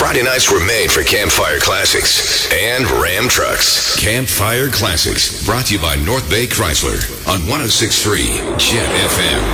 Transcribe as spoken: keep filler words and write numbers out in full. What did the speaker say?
Friday nights were made for Campfire Classics and Ram Trucks. Campfire Classics, brought to you by North Bay Chrysler on one oh six point three Jet F M.